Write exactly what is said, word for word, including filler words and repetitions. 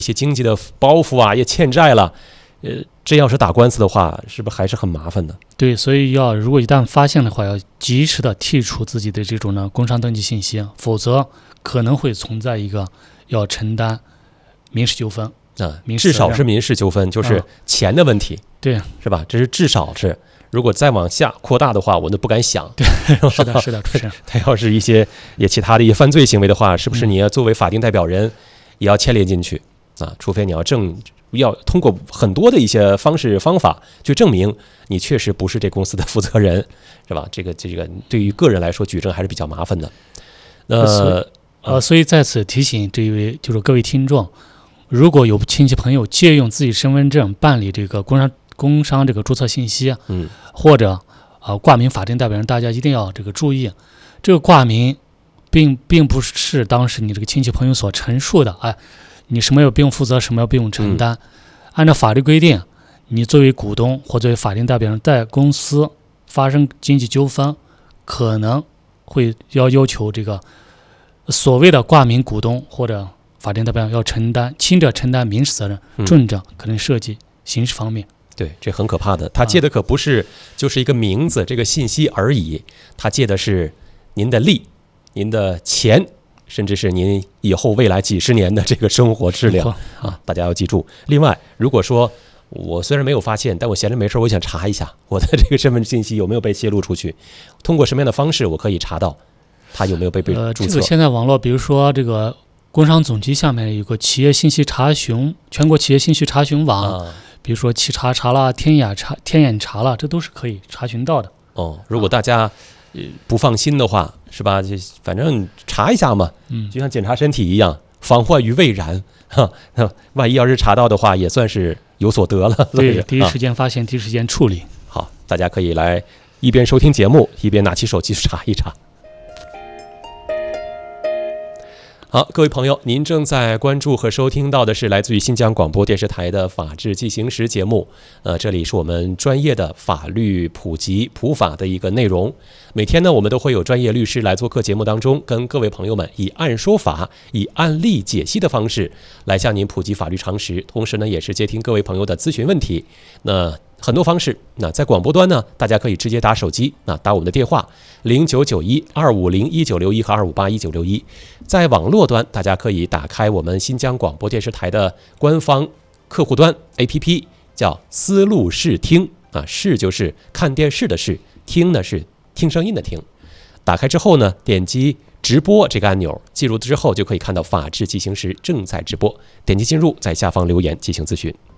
一些经济的包袱啊，也欠债了，呃，这要是打官司的话，是不是还是很麻烦的？ 对，所以要如果一旦发现的话，要及时的剔除自己的这种呢工商登记信息，否则可能会存在一个要承担民事纠纷啊，至少是民事纠纷，就是钱的问题， 嗯、对， 是吧？这是至少是。如果再往下扩大的话，我都不敢想。 对，是的，是的，主持人。 他要是一些也其他的一些犯罪行为的话，是不是你要作为法定代表人，也要牵连进去啊？除非你要证，要通过很多的一些方式方法去证明你确实不是这公司的负责人，是吧？这个这个对于个人来说举证还是比较麻烦的。 呃呃，所以在此提醒这一位就是各位听众，如果有亲戚朋友借用自己身份证办理这个工商。工商这个注册信息， 嗯， 或者呃挂名法定代表人，大家一定要这个注意，这个挂名并并不是当时你这个亲戚朋友所陈述的，哎，你什么也不用负责，什么也不用承担。嗯、按照法律规定，你作为股东或作为法定代表人，在公司发生经济纠纷，可能会要要求这个所谓的挂名股东或者法定代表人要承担轻者承担民事责任， 嗯、 重者可能涉及刑事方面。 对，这很可怕的。他借的可不是就是一个名字、这个信息而已，他借的是您的利、您的钱，甚至是您以后未来几十年的这个生活质量啊！大家要记住。另外，如果说我虽然没有发现，但我闲着没事，我想查一下我的这个身份信息有没有被泄露出去，通过什么样的方式我可以查到他有没有被被注册？ 呃，这个现在网络，比如说这个工商总局下面有个企业信息查询全国企业信息查询网。啊，比如说企查查啦、天眼查、天眼查啦，这都是可以查询到的。 哦，如果大家、呃、不放心的话，是吧？就反正查一下嘛， 嗯， 就像检查身体一样，防患于未然。哈，万一要是查到的话，也算是有所得了。 对，第一时间发现，啊、第一时间处理。 好，大家可以来一边收听节目，一边拿起手机查一查。好，各位朋友，您正在关注和收听到的是来自于新疆广播电视台的法治进行时节目。呃，这里是我们专业的法律普及普法的一个内容。每天呢，我们都会有专业律师来做客节目当中，跟各位朋友们以案说法、以案例解析的方式来向您普及法律常识，同时呢，也是接听各位朋友的咨询问题。那很多方式，那在广播端呢，大家可以直接打手机，那打我们的电话零九九一二五零一九六一和二五八一九六一。在网络端，大家可以打开我们新疆广播电视台的官方客户端 A P P， 叫思路视听啊，视就是看电视的视，听呢是听声音的听。打开之后呢，点击直播这个按钮，进入之后就可以看到法治进行时正在直播，点击进入，在下方留言进行咨询。